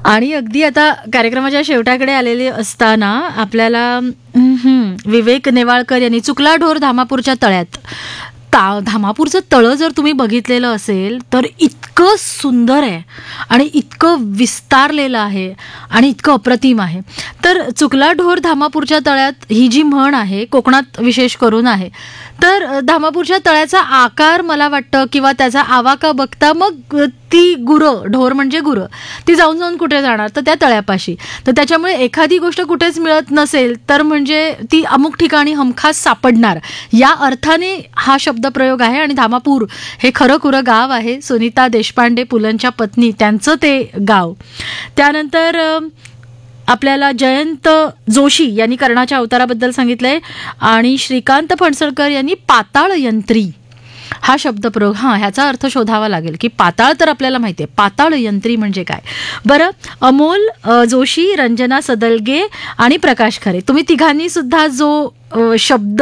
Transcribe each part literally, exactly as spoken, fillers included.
आणि अगदी आता कार्यक्रमाच्या शेवटाकडे आलेले असताना आपल्याला हम्म, विवेक नेवाळकर यांनी चुकला ढोर धामापूरच्या तळ्यात. ता धामापूरचं तळं जर तुम्ही बघितलेलं असेल तर इतकं सुंदर आहे आणि इतकं विस्तारलेलं आहे आणि इतकं अप्रतिम आहे. तर चुकला ढोर धामापूरच्या तळ्यात ही जी म्हण आहे कोकणात विशेष करून आहे. तर धामापूरच्या तळ्याचा आकार मला वाटतं किंवा त्याचा आवाका बघता मग ती गुरं, ढोर म्हणजे गुरं, ती जाऊन जाऊन कुठे जाणार तर त्या तळ्यापाशी. तर त्याच्यामुळे एखादी गोष्ट कुठेच मिळत नसेल तर म्हणजे ती अमुक ठिकाणी हमखास सापडणार या अर्थाने हा शब्दप्रयोग आहे. आणि धामापूर हे खरं खुरं गाव आहे. सुनीता देशपांडे पुलंच्या पत्नी त्यांचं ते गाव. त्यानंतर आपल्याला जयंत जोशी यांनी कर्णाच्या अवताराबद्दल सांगितलंय आणि श्रीकांत फणसळकर यांनी पाताळ यंत्री हा शब्दप्रयोग, हां ह्याचा अर्थ शोधावा लागेल की पाताळ तर आपल्याला माहिती आहे, पाताळ यंत्री म्हणजे काय. बरं, अमोल जोशी, रंजना सदलगे आणि प्रकाश खरे, तुम्ही तिघांनी सुद्धा जो शब्द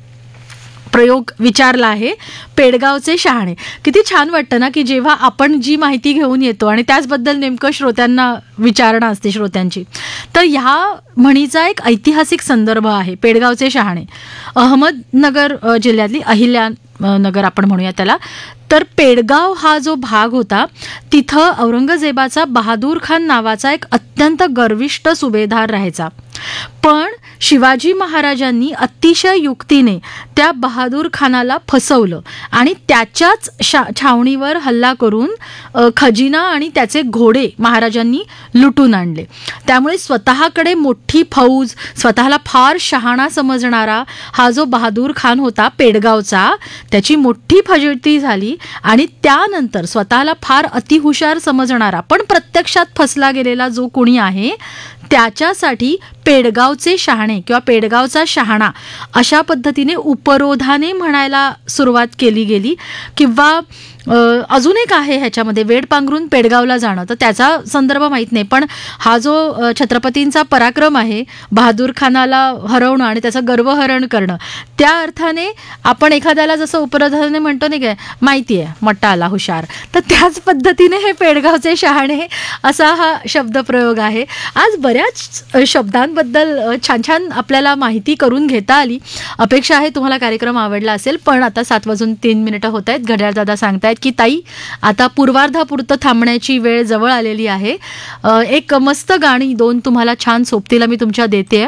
प्रयोग विचारला आहे पेडगावचे शहाणे. किती छान वाटतं ना की जेव्हा आपण जी माहिती घेऊन येतो आणि त्याचबद्दल नेमकं श्रोत्यांना विचारणा असते श्रोत्यांची. तर ह्या म्हणीचा एक ऐतिहासिक संदर्भ आहे पेडगावचे शहाणे. अहमदनगर जिल्ह्यातली अहिल्या नगर आपण म्हणूया त्याला. तर पेडगाव हा जो भाग होता तिथं औरंगजेबाचा बहादूर खान नावाचा एक अत्यंत गर्विष्ठ सुभेदार राहायचा. पण शिवाजी महाराजांनी अतिशय युक्तीने त्या बहादूर खानाला फसवलं आणि त्याच्याच शा छावणीवर हल्ला करून खजिना आणि त्याचे घोडे महाराजांनी लुटून आणले. त्यामुळे स्वतःकडे मोठी फौज, स्वतःला फार शहाणा समजणारा हा जो बहादूर खान होता पेडगावचा, त्याची मोठी फजिती झाली. आणि त्यानंतर स्वतःला फार अतिहुशार समजणारा पण प्रत्यक्षात फसला गेलेला जो कोणी आहे त्याच्यासाठी पेडगावचे शहाणे किंवा पेडगावचा शहाणा अशा पद्धतीने उपरोधाने म्हणायला सुरुवात केली गेली. किंवा अजून एक आहे ह्याच्यामध्ये वेड पांघरून पेडगावला जाणं, तर त्याचा संदर्भ माहीत नाही. पण हा जो छत्रपतींचा पराक्रम आहे बहादूर खानाला हरवणं आणि त्याचं गर्वहरण करणं, त्या अर्थाने आपण एखाद्याला जसं उपरोधाने म्हणतो नाही काय माहिती आहे मट्टा आला हुशार, तर त्याच पद्धतीने हे पेडगावचे शहाणे असा हा शब्दप्रयोग आहे. आज बऱ्याच शब्दांबद्दल छान छान आपल्याला माहिती करून घेता आली. अपेक्षा आहे तुम्हाला कार्यक्रम आवडला असेल. पण आता सात वाजून तीन मिनिटं होत आहेत. घड्याळ दादा सांगतायत की ताई आता पूर्वार्धापुरतं थांबण्याची वेळ जवळ आलेली आहे. एक मस्त गाणी दोन तुम्हाला छान सोबतीला मी तुमच्या देते.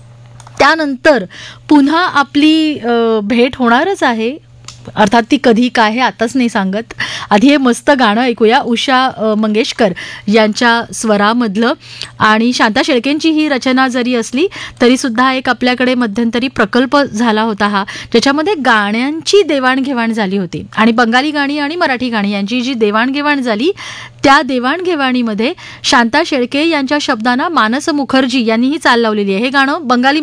त्यानंतर पुन्हा आपली भेट होणारच आहे, अर्थात ती कधी काय हे आताच नाही सांगत. आधी हे मस्त गाणं ऐकूया उषा मंगेशकर यांच्या स्वरामधलं. आणि शांता शेळकेंची ही रचना जरी असली तरी सुद्धा एक आपल्याकडे मध्यंतरी प्रकल्प झाला होता हा, ज्याच्यामध्ये गाण्यांची देवाणघेवाण झाली होती. आणि बंगाली गाणी आणि मराठी गाणी यांची जी देवाणघेवाण झाली त्या देवाणघेवाणीमध्ये शांता शेळके यांच्या शब्दांना मानस मुखर्जी यांनीही चाल लावलेली आहे. हे गाणं बंगाली